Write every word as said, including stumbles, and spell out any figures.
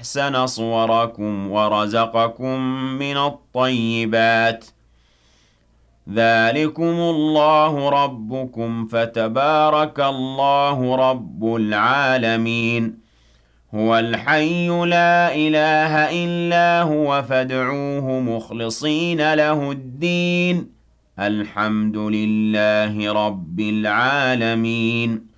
أَحْسَنَ صُوَرَكُمْ وَرَزَقَكُم مِّنَ الطَّيِّبَاتِ ۚ ذَٰلِكُمُ اللَّهُ رَبُّكُمْ فَتَبَارَكَ اللَّهُ رَبُّ الْعَالَمِينَ هُوَ الْحَيُّ لَا إِلَٰهَ إِلَّا هُوَ فَادْعُوهُ مُخْلِصِينَ لَهُ الدِّينَ ۗ الْحَمْدُ لِلَّهِ رَبِّ الْعَالَمِينَ